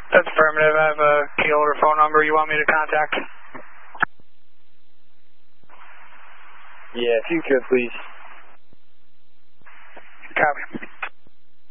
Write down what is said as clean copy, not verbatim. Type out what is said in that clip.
That's affirmative. I have a key holder phone number you want me to contact. Yeah, if you could, please. Copy.